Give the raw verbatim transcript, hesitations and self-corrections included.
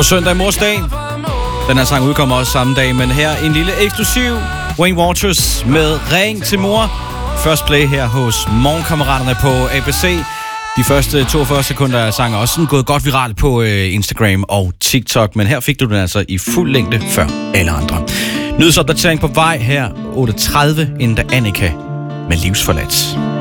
På søndag mors dag. Den her sang udkommer også samme dag, men her en lille eksklusiv Wayne Waters med Ring til mor. First play her hos Morgenkammeraterne på A B C. De første toogfyrre sekunder af sangen er også sådan gået godt viralt på øh, Instagram og TikTok, men her fik du den altså i fuld længde før alle andre. Nyhedsopdatering på vej her otte tredive, inden da Annika med Livsforladt.